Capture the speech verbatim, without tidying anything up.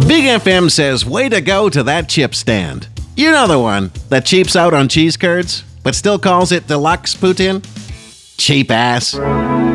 Big F M says, way to go to that chip stand. You know the one that cheaps out on cheese curds, but still calls it deluxe poutine? Cheap ass.